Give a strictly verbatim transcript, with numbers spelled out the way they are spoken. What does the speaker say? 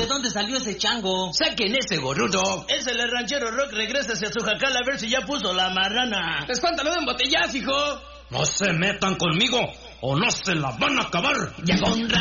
¿de dónde salió ese chango? ¡Saquen ese gorrudo! Es el ranchero Rock, regresa hacia su jacal a ver si ya puso la marrana. ¡Espántalo de un botellazo, hijo! No se metan conmigo o no se la van a acabar. Ya con